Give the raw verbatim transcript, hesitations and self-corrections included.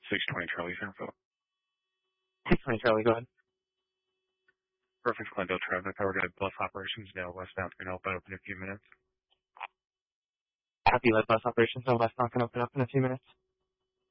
six twenty Charlie Sanford. six twenty Charlie, go ahead. Perfect Glendale traffic. Power guide bus operations now westbound can open up in a few minutes. Copy, lead bus operations now westbound can open up in a few minutes.